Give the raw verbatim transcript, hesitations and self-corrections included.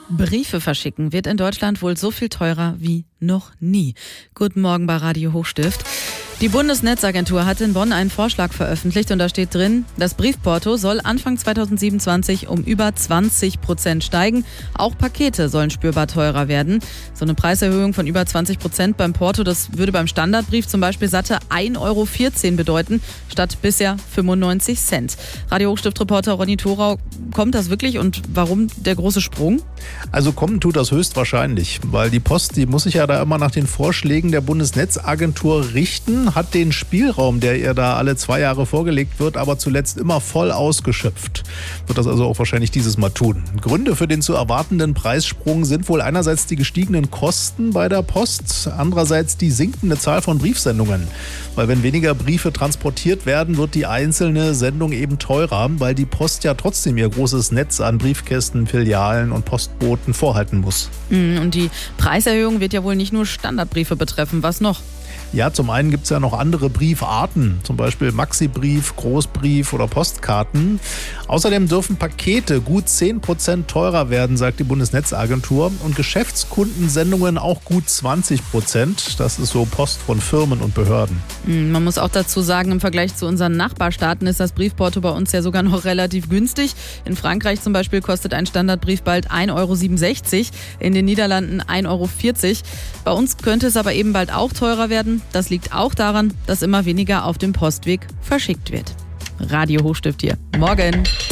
Briefe verschicken wird in Deutschland wohl so viel teurer wie noch nie. Guten Morgen bei Radio Hochstift. Die Bundesnetzagentur hat in Bonn einen Vorschlag veröffentlicht und da steht drin, das Briefporto soll Anfang zweitausendsiebenundzwanzig um über zwanzig Prozent steigen. Auch Pakete sollen spürbar teurer werden. So eine Preiserhöhung von über zwanzig Prozent beim Porto, das würde beim Standardbrief zum Beispiel satte ein Euro vierzehn bedeuten, statt bisher fünfundneunzig Cent. Radio Hochstift-Reporter Ronny Thorau, kommt das wirklich und warum der große Sprung? Also kommen tut das höchstwahrscheinlich, weil die Post, die muss sich ja da immer nach den Vorschlägen der Bundesnetzagentur richten, hat den Spielraum, der ihr da alle zwei Jahre vorgelegt wird, aber zuletzt immer voll ausgeschöpft. Wird das also auch wahrscheinlich dieses Mal tun. Gründe für den zu erwartenden Preissprung sind wohl einerseits die gestiegenen Kosten bei der Post, andererseits die sinkende Zahl von Briefsendungen. Weil wenn weniger Briefe transportiert werden, wird die einzelne Sendung eben teurer, weil die Post ja trotzdem ihr großes Netz an Briefkästen, Filialen und Postboten vorhalten muss. Und die Preiserhöhung wird ja wohl nicht nur Standardbriefe betreffen. Was noch? Ja, zum einen gibt es ja noch andere Briefarten, zum Beispiel Maxibrief, Großbrief oder Postkarten. Außerdem dürfen Pakete gut zehn Prozent teurer werden, sagt die Bundesnetzagentur, und Geschäftskundensendungen auch gut zwanzig Prozent. Das ist so Post von Firmen und Behörden. Man muss auch dazu sagen, im Vergleich zu unseren Nachbarstaaten ist das Briefporto bei uns ja sogar noch relativ günstig. In Frankreich zum Beispiel kostet ein Standardbrief bald ein Euro siebenundsechzig, in den Niederlanden ein Euro vierzig. Bei uns könnte es aber eben bald auch teurer werden. Das liegt auch daran, dass immer weniger auf dem Postweg verschickt wird. Radio Hochstift hier. Morgen.